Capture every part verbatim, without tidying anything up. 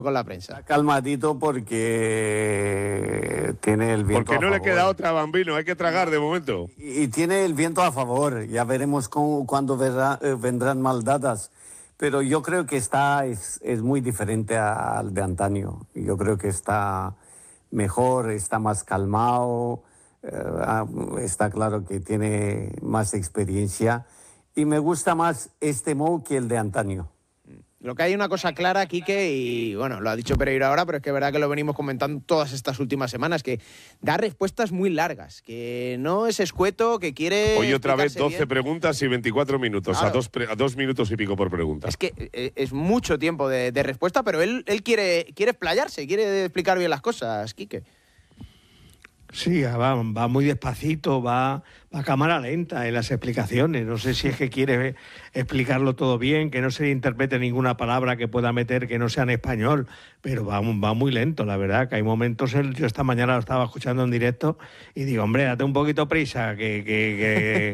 con la prensa. Está calmadito porque tiene el viento Porque no a le favor. queda otra, Bambino, hay que tragar de momento. Y, y tiene el viento a favor, ya veremos cómo, cuándo verá, eh, vendrán mal dadas. Pero yo creo que está, es, es muy diferente a- al de antaño. Yo creo que está mejor, está más calmado, eh, ah, está claro que tiene más experiencia. Y me gusta más este Mou que el de antaño. Lo que hay una cosa clara, Quique, y bueno, lo ha dicho Pereiro ahora, pero es que es verdad que lo venimos comentando todas estas últimas semanas, que da respuestas muy largas, que no es escueto, que quiere... Hoy otra vez explicarse doce bien. preguntas y veinticuatro minutos, Claro. a, dos pre- a dos minutos y pico por pregunta. Es que eh, es mucho tiempo de, de respuesta, pero él, él quiere, quiere explayarse, quiere explicar bien las cosas, Quique. Sí, va, va muy despacito, va, va a cámara lenta en las explicaciones. No sé si es que quiere explicarlo todo bien, que no se interprete ninguna palabra que pueda meter que no sea en español, pero va, va muy lento, la verdad, que hay momentos, yo esta mañana lo estaba escuchando en directo y digo, hombre, date un poquito prisa, que... que, que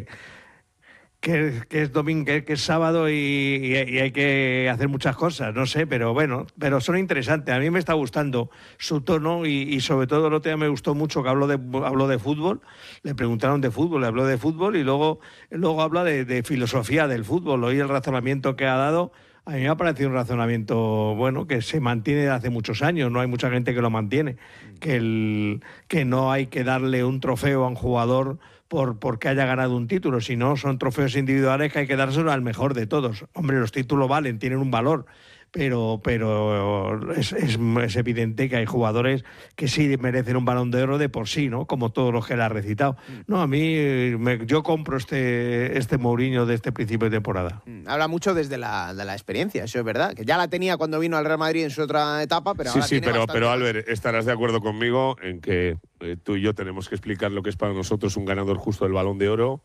Que, que es domingo, que, que es sábado y, y, y hay que hacer muchas cosas, no sé, pero bueno, pero son interesantes. A mí me está gustando su tono y, y sobre todo el otro día me gustó mucho que habló de, habló de fútbol, le preguntaron de fútbol, le habló de fútbol y luego, luego habla de, de filosofía del fútbol. Hoy el razonamiento que ha dado, a mí me ha parecido un razonamiento bueno, que se mantiene de hace muchos años, no hay mucha gente que lo mantiene, que, el, que no hay que darle un trofeo a un jugador por porque haya ganado un título, si no son trofeos individuales que hay que dárselo al mejor de todos. Hombre, los títulos valen, tienen un valor, pero pero es, es, es evidente que hay jugadores que sí merecen un Balón de Oro de por sí, ¿no? Como todos los que le ha recitado. No, a mí me, yo compro este este Mourinho de este principio de temporada. Habla mucho desde la, de la experiencia, eso es verdad, que ya la tenía cuando vino al Real Madrid en su otra etapa, pero Sí, ahora sí, tiene pero, bastante pero más. Albert, estarás de acuerdo conmigo en que eh, tú y yo tenemos que explicar lo que es para nosotros un ganador justo del Balón de Oro.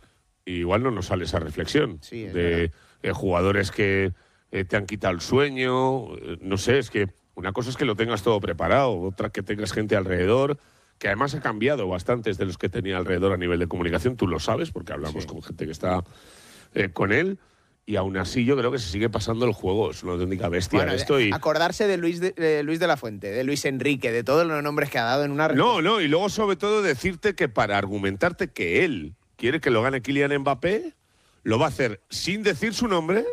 Y igual no nos sale esa reflexión Sí, es de eh, jugadores que eh, te han quitado el sueño. eh, no sé, es que una cosa es que lo tengas todo preparado, otra que tengas gente alrededor, que además ha cambiado bastantes de los que tenía alrededor a nivel de comunicación. Tú lo sabes, porque hablamos Sí. con gente que está eh, con él. Y aún así yo creo que se sigue pasando el juego. Es una auténtica bestia Bueno, esto. Y... acordarse de Luis de, de Luis de la Fuente, de Luis Enrique, de todos los nombres que ha dado en una... No, no, y luego sobre todo decirte que para argumentarte que él quiere que lo gane Kylian Mbappé, lo va a hacer sin decir su nombre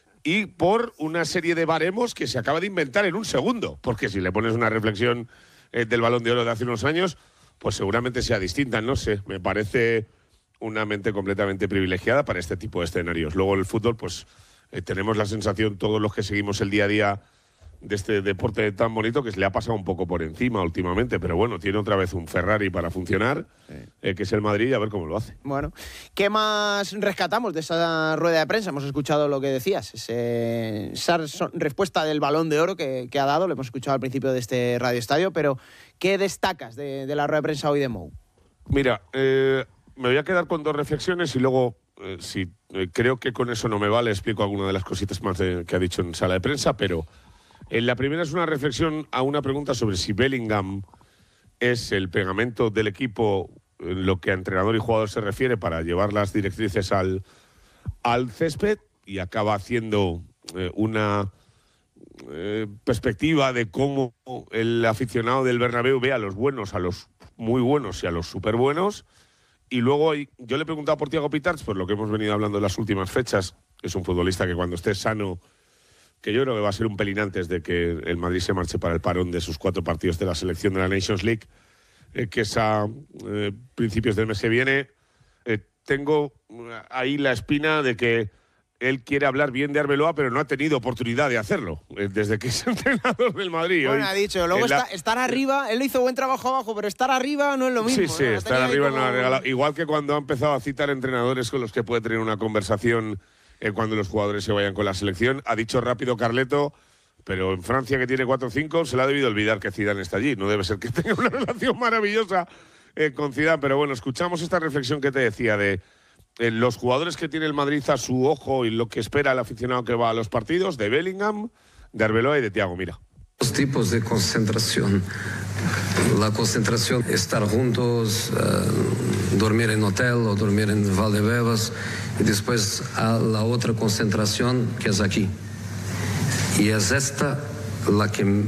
y por una serie de baremos que se acaba de inventar en un segundo. Porque si le pones una reflexión eh, del Balón de Oro de hace unos años, pues seguramente sea distinta, no sé. Me parece una mente completamente privilegiada para este tipo de escenarios. Luego el fútbol, pues eh, tenemos la sensación, todos los que seguimos el día a día de este deporte tan bonito, que se le ha pasado un poco por encima últimamente, pero bueno, tiene otra vez un Ferrari para funcionar, sí. eh, que es el Madrid, y a ver cómo lo hace. Bueno, ¿qué más rescatamos de esa rueda de prensa? Hemos escuchado lo que decías, ese, esa respuesta del Balón de Oro que, que ha dado, lo hemos escuchado al principio de este Radio Estadio, pero ¿qué destacas de, de la rueda de prensa hoy de Mou? Mira, eh, me voy a quedar con dos reflexiones y luego, eh, si eh, creo que con eso no me vale, explico alguna de las cositas más de, que ha dicho en sala de prensa, pero... Eh, la primera es una reflexión a una pregunta sobre si Bellingham es el pegamento del equipo en lo que a entrenador y jugador se refiere para llevar las directrices al, al césped, y acaba haciendo eh, una eh, perspectiva de cómo el aficionado del Bernabéu ve a los buenos, a los muy buenos y a los súper buenos. Y luego yo le he preguntado por Thiago Pitarch, por lo que hemos venido hablando en las últimas fechas. Es un futbolista que cuando esté sano, que yo creo que va a ser un pelín antes de que el Madrid se marche para el parón de sus cuatro partidos de la selección de la Nations League, eh, que es a eh, principios del mes que viene. Eh, tengo ahí la espina de que él quiere hablar bien de Arbeloa, pero no ha tenido oportunidad de hacerlo eh, desde que es entrenador del Madrid. Bueno, Hoy, ha dicho, luego la... está, estar arriba, él hizo buen trabajo abajo, pero estar arriba no es lo mismo. Sí, sí, ¿no? estar arriba como... no ha regalado. Igual que cuando ha empezado a citar entrenadores con los que puede tener una conversación eh, cuando los jugadores se vayan con la selección. Ha dicho rápido Carleto, pero en Francia, que tiene cuatro o cinco, se le ha debido olvidar que Zidane está allí. No debe ser que tenga una relación maravillosa eh, con Zidane. Pero bueno, escuchamos esta reflexión que te decía de eh, los jugadores que tiene el Madrid a su ojo y lo que espera el aficionado que va a los partidos, de Bellingham, de Arbeloa y de Thiago. Mira. Los tipos de concentración. La concentración, estar juntos, uh, dormir en hotel o dormir en Valdebebas, y después a la otra concentración que es aquí. Y es esta la que